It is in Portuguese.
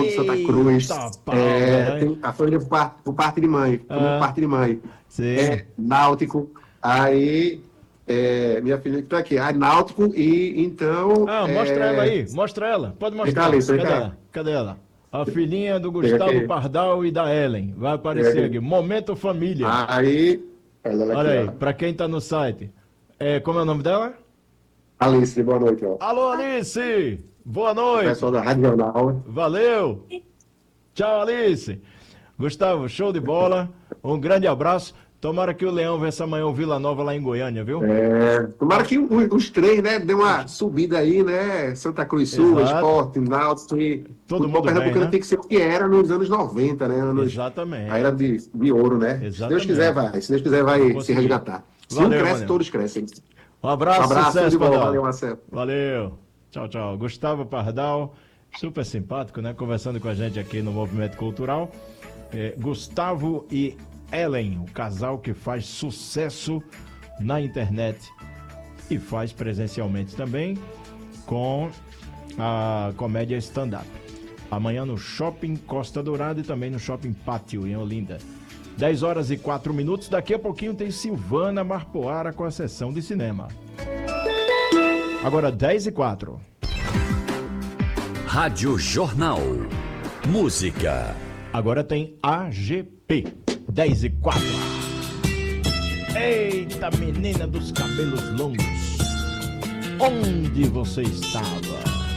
de Santa Cruz. Eita, pau, velho. Tem a família por parte de mãe. Por parte de mãe. Sim. É náutico. Aí, minha filha que tá aqui. É náutico e então. Mostra ela aí, mostra ela. Pode Vem cá, mostrar. Alice, vem Cadê cá. ela? Cadê ela? A filhinha do Chega Gustavo aqui. Pardal e da Ellen. Vai aparecer Chega aqui. aqui. Momento Família. Aí, ela aqui, Olha aí, ó. pra quem tá no site. Como é o nome dela? Alice, boa noite, ó. Alô, Alice! Boa O noite! pessoal da Rádio Jornal. Valeu! Tchau, Alice! Gustavo, show de bola. Um grande abraço. Tomara que o Leão vença amanhã o Vila Nova lá em Goiânia, viu? Tomara que os três, né, dê uma subida aí, né? Santa Cruz Sul, Exato. Sport, Náutico e Todo futebol mundo bem, pernambucano né? tem que ser o que era nos anos 90, né? Exatamente. A era de ouro, né? Se Exatamente. Deus quiser, vai. Se Deus quiser, vai se conseguir. resgatar. Se Valeu, um cresce, Manel. todos crescem. Um abraço, Um abraço, sucesso, de bola. Pardal. Valeu, Marcelo. Valeu. Tchau, tchau. Gustavo Pardal, super simpático, né? Conversando com a gente aqui no Movimento Cultural. Gustavo e Ellen, o casal que faz sucesso na internet e faz presencialmente também com a comédia stand-up. Amanhã no Shopping Costa Dourada e também no Shopping Pátio, em Olinda. 10h04. Daqui a pouquinho tem Silvana Marpoara com a sessão de cinema. Agora 10h04. Rádio Jornal. Música. Agora tem AGP. 10h04. Eita, menina dos cabelos longos. Onde você estava?